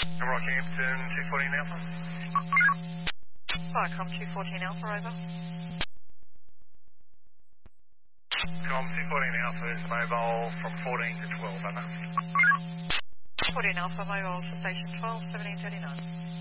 Rockhampton 214 Alpha. Viacom 214 Alpha, over. Com 214 Alpha is mobile from 14 to 12, over. 14 Alpha, mobile to station 12, 1739.